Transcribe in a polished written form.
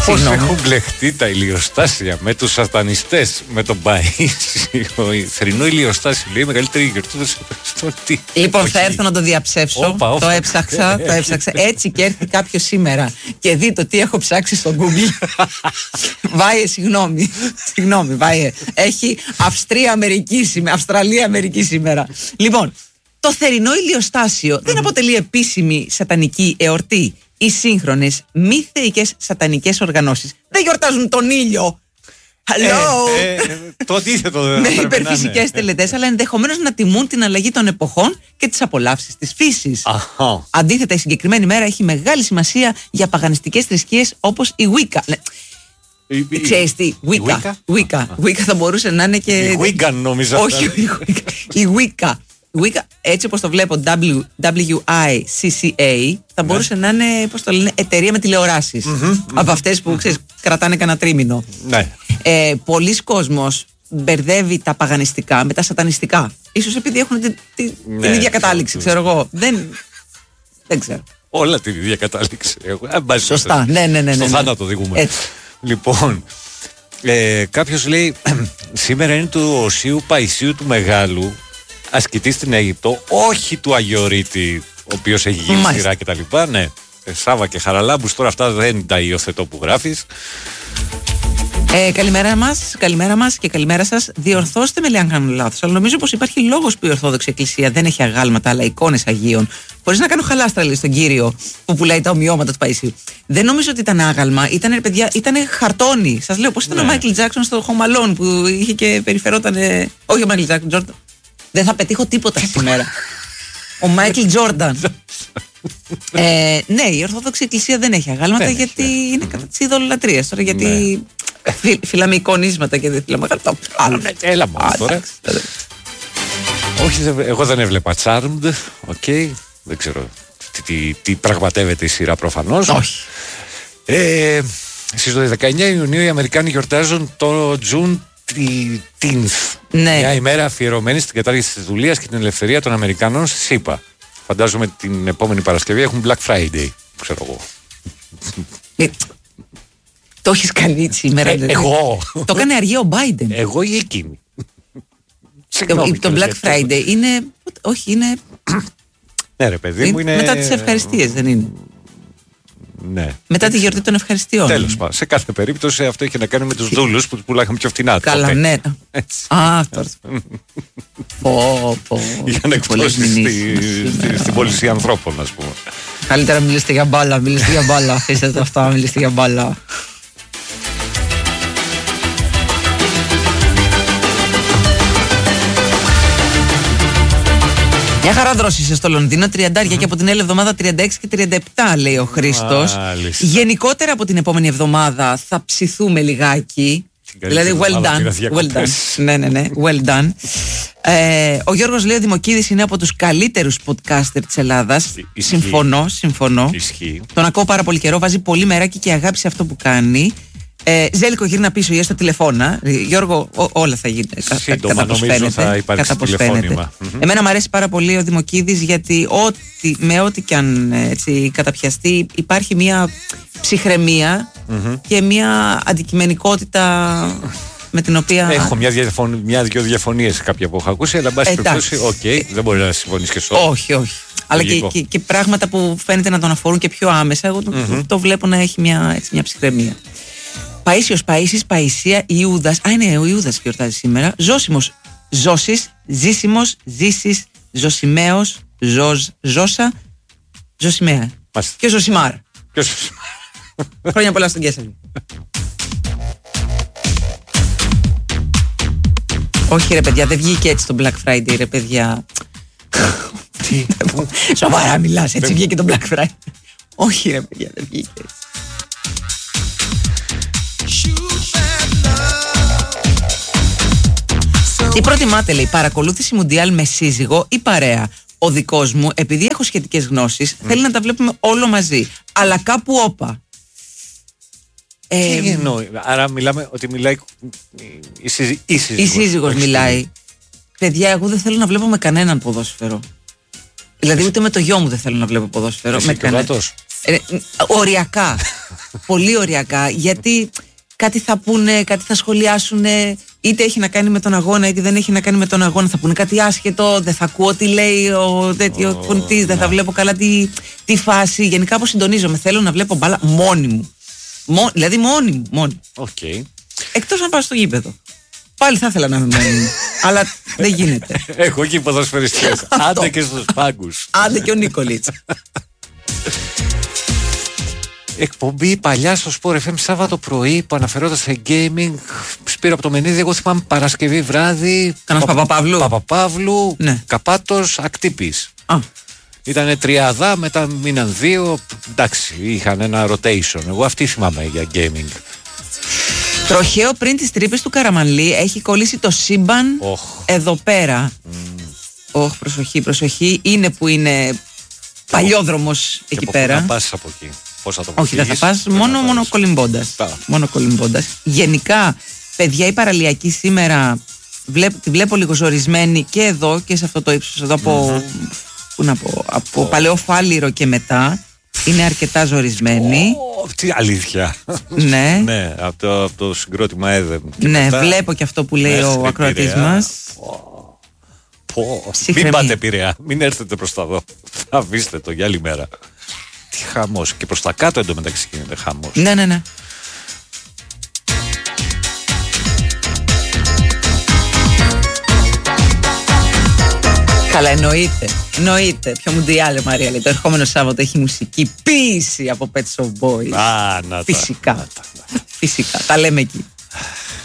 Πώς έχουν μπλεχτεί τα ηλιοστάσια με τους σατανιστές, με τον Παΐσιο. Η θερινό ηλιοστάσιο λέει μεγαλύτερη γιορτή στο τι. Λοιπόν, θα έρθω να το διαψεύσω. Το έψαξα. Έτσι και έρθει κάποιος σήμερα και δει το τι έχω ψάξει στο Google. Βάιε, συγγνώμη, Βάιε. Έχει Αυστραλία-Αμερική σήμερα. Λοιπόν, το θερινό ηλιοστάσιο δεν αποτελεί επίσημη σατανική εορτή. Οι σύγχρονες μη θεϊκές σατανικές οργανώσεις δεν γιορτάζουν τον ήλιο. Hello! Το αντίθετο δεν με υπερφυσικές τελετές, αλλά ενδεχομένως να τιμούν την αλλαγή των εποχών και τις απολαύσεις της φύσης. Αντίθετα, η συγκεκριμένη μέρα έχει μεγάλη σημασία για παγανιστικές θρησκείες όπως η Wicca. Ξέρεις τι, Wicca θα μπορούσε να είναι και... Η Wicca νόμιζα. Όχι, η Wicca. Wicca, έτσι όπως το βλέπω, WICCA, θα μπορούσε να είναι, πώς το λένε, εταιρεία με τηλεοράσεις. Από αυτές που, ξέρεις, κρατάνε κανένα τρίμηνο. Ναι. Πολλοί κόσμος μπερδεύει τα παγανιστικά με τα σατανιστικά. Ίσως επειδή έχουν την ίδια κατάληξη, ξέρω εγώ. Δεν ξέρω. Όλα την ίδια κατάληξη. Σωστά, ναι. Στο θάνατο οδηγούμε. Έτσι. Λοιπόν, κάποιος λέει, σήμερα είναι του Οσίου Παϊσίου του Μεγάλου, ασκητή στην Αίγυπτο, όχι του Αγιορείτη, ο οποίος έχει γίνει σειρά και τα λοιπά. Ναι, Σάβα και Χαραλάμπους, τώρα αυτά δεν τα υιοθετώ που γράφεις. Καλημέρα μας και καλημέρα σας. Διορθώστε με λέει αν κάνω λάθος, αλλά νομίζω πως υπάρχει λόγος που η Ορθόδοξη Εκκλησία δεν έχει αγάλματα αλλά εικόνες Αγίων. Χωρίς να κάνω χαλάστρα, λέει, στον κύριο που πουλάει τα ομοιώματα του Παϊσίου. Δεν νομίζω ότι ήταν άγαλμα, ήταν χαρτόνι. Σας λέω πως ήταν ο Μάικλ Τζάκσον στο Home Alone που είχε και περιφερόταν. Όχι ο Μάικλ Τζάκσον, Τζόρνταν. Δεν θα πετύχω τίποτα σήμερα. Ο Μάικλ Τζόρνταν. Ναι, η Ορθόδοξη Εκκλησία δεν έχει αγάλματα γιατί είναι κατά της ειδωλολατρίας. Τώρα γιατί φυλάμε εικονίσματα και δεν φυλάμε αγάλματα. Έλα μόνο τώρα. Όχι, εγώ δεν έβλεπα Charmed. Δεν ξέρω τι πραγματεύεται η σειρά προφανώς. Όχι. Στις 19 Ιουνίου οι Αμερικάνοι γιορτάζουν το Juneteenth. Μια ημέρα αφιερωμένη στην κατάργηση της δουλείας και την ελευθερία των Αμερικανών στη ΣΥΠΑ. Φαντάζομαι την επόμενη Παρασκευή έχουν Black Friday, ξέρω εγώ. Το έχεις κάνει σήμερα. Εγώ. Το έκανε αργία ο Biden. Εγώ ή εκείνη. Το Black Friday είναι. Όχι, είναι. Ναι, ρε παιδί μου, είναι. Μετά τις ευχαριστίες, δεν είναι. Ναι. Μετά τη γιορτή των ευχαριστειών. Τέλος πάντων. Σε κάθε περίπτωση αυτό είχε να κάνει με τους δούλους που τους πουλάγαμε πιο φτηνά. Καλά, ναι. Τώρα. Για να εκπλώσει στην πώληση ανθρώπων, ας πούμε. Καλύτερα μιλήστε για μπάλα. Αφήστε το αυτά, μιλήστε για μπάλα. Μια χαρά δρόσησε στο Λονδίνο, 30 και από την άλλη εβδομάδα 36 και 37, λέει ο Χρήστος. Γενικότερα από την επόμενη εβδομάδα θα ψηθούμε λιγάκι. Δηλαδή, well done. Ναι, well done. Ο Γιώργος λέει ο Δημοκίδης είναι από τους καλύτερους podcaster της Ελλάδας. Συμφωνώ. Τον ακούω πάρα πολύ καιρό, βάζει πολύ μεράκι και αγάπη σε αυτό που κάνει. Ζέλικο, γύρνα πίσω ή έστω τηλεφώνα. Γιώργο, όλα θα γίνει. Σύντομα νομίζω θα υπάρξει τηλεφώνημα. Εμένα μου αρέσει πάρα πολύ ο Δημοκίδης γιατί με ό,τι κι αν καταπιαστεί υπάρχει μια ψυχραιμία και μια αντικειμενικότητα με την οποία... Έχω μια-δυο διαφωνίες κάποια που έχω ακούσει, αλλά εν πάση περιπτώσει, δεν μπορεί να συμφωνείς και σώ. Όχι. Αλλά και πράγματα που φαίνεται να τον αφορούν και πιο άμεσα, εγώ το βλέπω να έχει μια ψυχραιμία. Παΐσιος, Παΐσης, Παΐσια, Ιούδας. Είναι ο Ιούδας γιορτάζει σήμερα. Ζώσιμος, Ζώσης, Ζήσιμος, Ζήσης, Ζωσιμαίος, Ζώσα, Ζωσιμαία. Και ο Ζωσιμάρ. Χρόνια πολλά στον Κέσσαρη. Όχι ρε παιδιά, δεν βγήκε έτσι το Black Friday ρε παιδιά. Σοβαρά μιλάς, έτσι βγήκε το Black Friday. Όχι ρε παιδιά, δεν βγήκε έτσι. Τι προτιμάτε, λέει, παρακολούθηση Μουντιάλ με σύζυγο ή παρέα? Ο δικός μου, επειδή έχω σχετικές γνώσεις, θέλει να τα βλέπουμε όλο μαζί. Αλλά κάπου όπα. Τι εννοεί? Άρα μιλάμε ότι μιλάει η σύζυγος μιλάει. Παιδιά, εγώ δεν θέλω να βλέπω με κανέναν ποδόσφαιρο. Δηλαδή ούτε με το γιο μου δεν θέλω να βλέπω ποδόσφαιρο. Με κανέναν. Οριακά. πολύ ωριακά, γιατί κάτι θα πούνε, κάτι θα σχολιάσουν, είτε έχει να κάνει με τον αγώνα, είτε δεν έχει να κάνει με τον αγώνα. Θα πούνε κάτι άσχετο, δεν θα ακούω τι λέει ο τέτοιο φωνητής, δεν θα βλέπω καλά τη φάση. Γενικά αποσυντονίζομαι. Θέλω να βλέπω μπάλα μόνη μου. Δηλαδή μόνη μου. Okay. Εκτός αν πάω στο γήπεδο. Πάλι θα ήθελα να είμαι μόνη μου. Αλλά δεν γίνεται. Έχω και ποδοσφαιριστές. Άντε και στους πάγκους. Άντε και ο Νίκολιτς. Εκπομπή παλιά στο Sport FM Σάββατο πρωί που αναφερόταν σε gaming. Σπύρο από το Μενίδη, εγώ θυμάμαι Παρασκευή βράδυ. Κανένας Παπαπαύλου. Ναι. Καπάτος, Ακτύπης. Ήτανε τριάδα, μετά μείναν δύο. Εντάξει, είχαν ένα rotation. Εγώ αυτή θυμάμαι για gaming. Τροχαίο πριν τις τρύπες του Καραμανλή έχει κολλήσει το σύμπαν εδώ πέρα. Προσοχή. Είναι που είναι παλιόδρομος εκεί πέρα. Να πας από εκεί. Όχι, δεν θα πας, μόνο κολυμπώντας. Γενικά, παιδιά, η παραλιακή σήμερα τη βλέπω λίγο ζορισμένη και εδώ και σε αυτό το ύψος εδώ από Παλαιό Φάληρο και μετά. Είναι αρκετά ζορισμένη. Τι αλήθεια. Ναι. Ναι, από το συγκρότημα Έδεμ. Ναι, βλέπω και αυτό που λέει ο ακροατής μας. Μην πάτε Πειραιά, μην έρθετε προς τα εδώ. Θα αφήστε το για άλλη μέρα. Τι χαμός. Και προς τα κάτω εντωμεταξύ γίνεται χαμός. Ναι. Καλά, εννοείται. Ποιο μουντιάλε, Μαρία, λέει. Το ερχόμενο Σάββατο έχει μουσική ποίηση από Pet Shop Boys. Να Φυσικά. Τα λέμε εκεί.